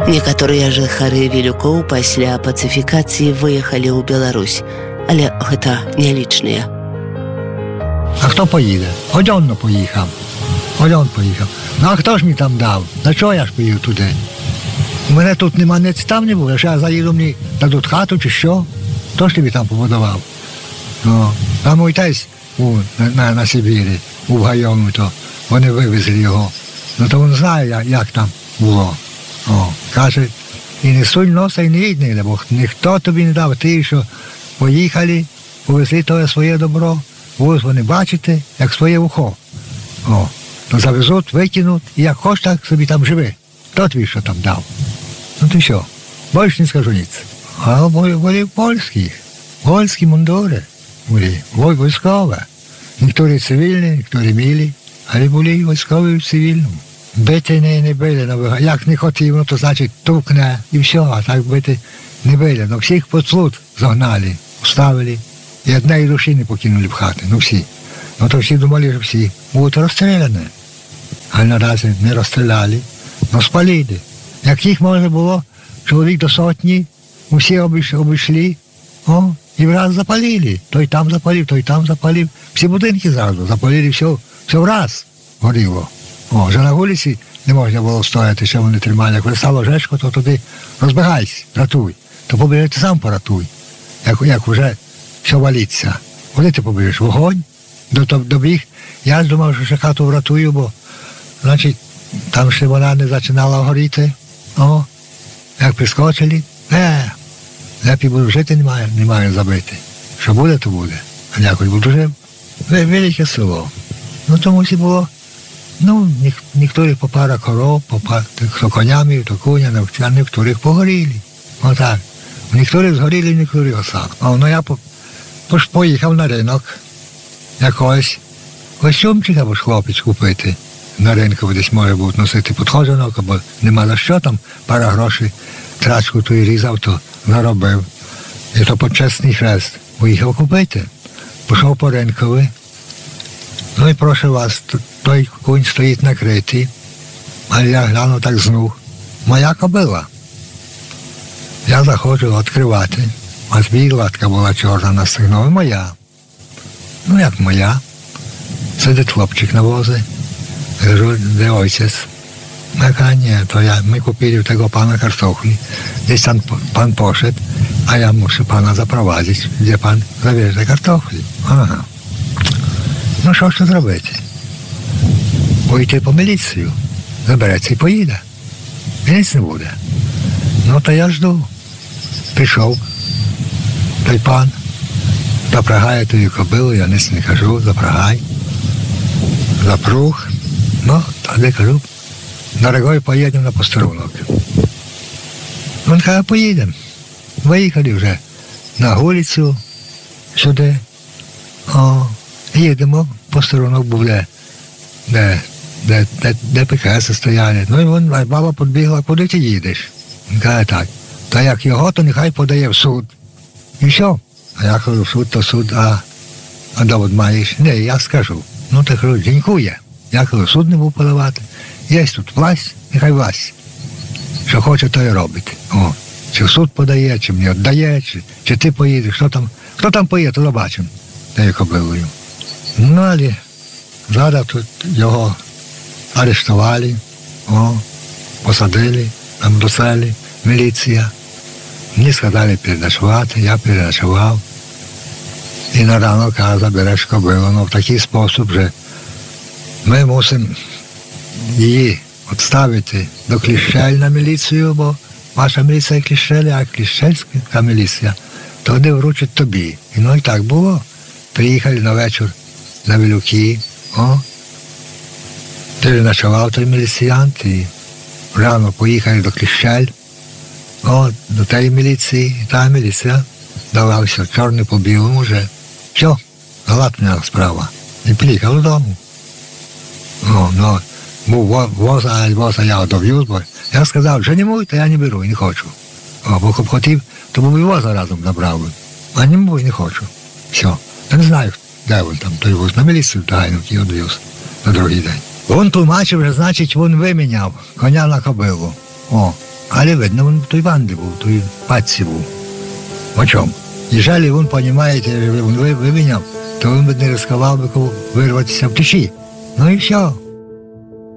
Некаторыя жыхары Вілюкоў пасля пацыфікацыі выехалі ў Беларусь, але гэта не лічныя. А хто поїде? Одьонно поїхав. Ну а хто ж мені там дав? На чого я ж поїду туди? У мене тут нема ніц там не було, що я заїду, мені дадуть хату чи що? Хто ж тобі там побудував? Ну, а мій тесть на Сибірі, у Гайому, то вони вивезли його. Ну то він знає, як там було. Каже, і не сунь носа, і не їдь ніде, бо ніхто тобі не дав. Ти, що поїхали, повезли твоє своє добро, ось вони бачите, як своє вухо. То завезуть, викинуть, і як хочеш, так собі там живи. Хто тобі що там дав? Ну ти що, більше не скажу ніц. А були польські мундури, були військові. Некоторі цивільні, некоторі мілі, але були і військові в цивільному. Бити не били, як не хотів, ну то значить тукне і все, а так бити не били. Но всіх під суд загнали, вставили, і однієї душі не покинули в хати, ну всі. Ну то всі думали, що всі будуть розстріляні. Але наразі не розстріляли, но спалили. Як їх може було, чоловік до сотні, усі обійшли, і враз запалили. Той там запалив, всі будинки зразу запалили, все враз горіло. Вже на вулиці не можна було стояти, що вони тримали. Як стало жешко, то туди розбігайся, ратуй. То побіжи, ти сам поратуй. Як вже все валиться. Коли ти побіжиш? Вогонь, добіг. Я ж думав, що ще хату врятую, бо, значить, там ще вона не починала горіти. Як прискочили, лепі буду жити, немає забити. Що буде, то буде. А якось буду жив. Велике село. Ну, тому всі було. Ну, niektórych po parę korów, to koniami, to kunia, a niektórych pogorili. No tak. Niektórych zgorili, niektórych osadł. No ja поїхав на ринок якось костюмчик або ж хлопець купити. На ринку десь може бути носити підходженок, або нема за що там, пара грошей, трачку ту і різав, то заробив. І то почесний хрест. Поїхав купити. Пішов по ринкові. Ну і прошу вас, той кінь стоїть накритий, а я гляну так знух. Моя кобила. Я заходжу відкривати, а білатка була чорна на стегнові, моя. Ну як моя. Сидить хлопчик на возі. Кажу, де отець? Яка ні, то ми купили у tego pana картофлі. Десь там пан пошед, а я мушу пана запровадити, де пан завезе картофлі. Ага. Ну що ж тут робити? Пойти по міліцію, забереться і поїде. І ніц не буде. Ну, то я жду. Пішов той пан, запрягає тою кобилу, я ніц не кажу, запрягай. Запруг. Ну, тоді кажу, дорогой, поїдемо на постерунок. Він каже, поїдемо. Виїхали вже на вулицю сюди. Їдемо, постерунок був де ПКС стояли. Ну і баба підбігла, куди ти їдеш? Він каже так, та як його, то нехай подає в суд. І все. А я кажу, в суд, то суд, а довод маєш? Не, я скажу. Ну, ти кажу, дякує. Я кажу, суд не був подавати. Є тут власть, нехай власть. Що хоче, то і робить. Чи в суд подає, чи мені віддає, чи ти поїдеш, хто там поїде, то побачимо. Тією кобилою. Ну, але зараз тут його арештували, посадили там до селі, міліція. Мені сказали переночувати, я переночував. І на ранок каже, забереш кобилу. Ну, в такий спосіб, що ми мусимо її відставити до Кліщель на міліцію, бо ваша міліція Кліщель, а Кліщельська міліція, то вони вручать тобі. І ну і так було. Приїхали на вечір на Вілюки, переночував той міліціянт, і рано поїхали до Кліщель, до тієї міліції, і та міліція давався чорний по білому вже. Все, гладна справа. І приїхав додому. Був воза я дов'юз, бо я сказав, що не можу, то я не беру, не хочу. Бо б хотів, то б і воза разом забрав. А не можу, не хочу. Все. Я не знаю, де він там, той воз на міліцію дайнув і відвіз на другий день. Він тлумачив, що, значить, він виміняв коня на кобилу. Але видно, він в той банді був, в той пачці був. О чому? Якщо він, розумієте, він виміняв, то він би не ризикував би вирватися в тиші. Ну і все.